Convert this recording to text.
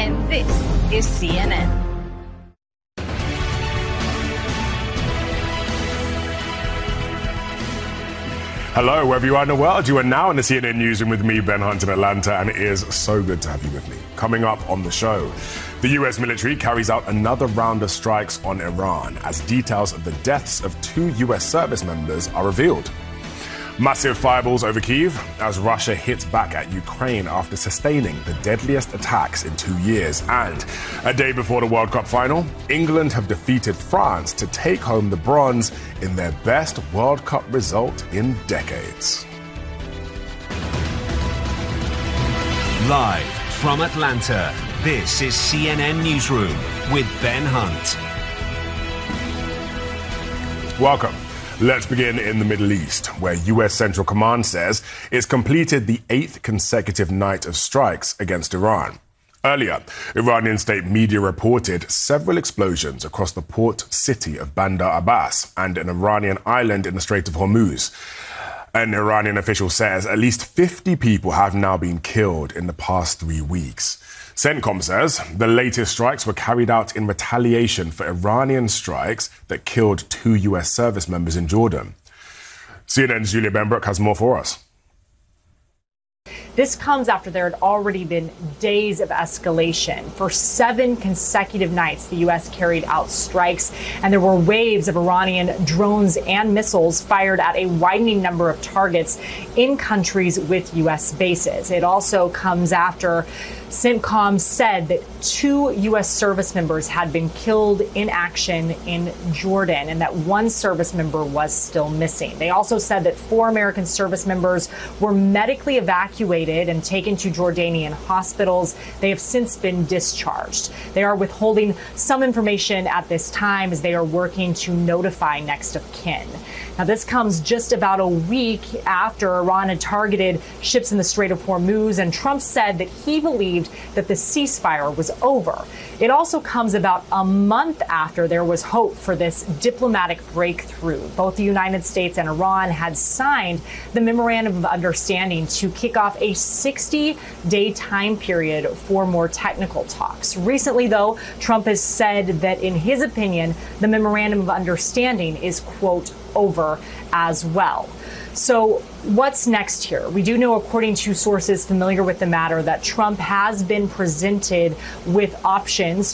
and this is CNN. Hello, wherever you are in the world. You are now in the CNN Newsroom with me, Ben Hunt, in Atlanta, and it is so good to have you with me. Coming up on the show, the U.S. military carries out another round of strikes on Iran as details of the deaths of 2 U.S. service members are revealed. Massive fireballs over Kyiv as Russia hits back at Ukraine after sustaining the deadliest attacks in 2 years. And a day before the World Cup final, England have defeated France to take home the bronze in their best World Cup result in decades. Live from Atlanta, this is CNN Newsroom with Ben Hunt. Welcome. Let's begin in the Middle East, where U.S. Central Command says it's completed the 8th consecutive night of strikes against Iran. Earlier, Iranian state media reported several explosions across the port city of Bandar Abbas and an Iranian island in the Strait of Hormuz. An Iranian official says at least 50 people have now been killed in the past 3 weeks. CENTCOM says the latest strikes were carried out in retaliation for Iranian strikes that killed 2 U.S. service members in Jordan. CNN's Julia Benbrook has more for us. This comes after there had already been days of escalation. For 7 consecutive nights, the U.S. carried out strikes, and there were waves of Iranian drones and missiles fired at a widening number of targets in countries with U.S. bases. It also comes after CENTCOM said that 2 U.S. service members had been killed in action in Jordan and that 1 service member was still missing. They also said that 4 American service members were medically evacuated and taken to Jordanian hospitals. They have since been discharged. They are withholding some information at this time as they are working to notify next of kin. Now, this comes just about a week after Iran had targeted ships in the Strait of Hormuz, and Trump said that he believed that the ceasefire was over. It also comes about a month after there was hope for this diplomatic breakthrough. Both the United States and Iran had signed the Memorandum of Understanding to kick off a 60-day time period for more technical talks. Recently, though, Trump has said that, in his opinion, the Memorandum of Understanding is, quote, over as well. So what's next here? We do know, according to sources familiar with the matter, that Trump has been presented with options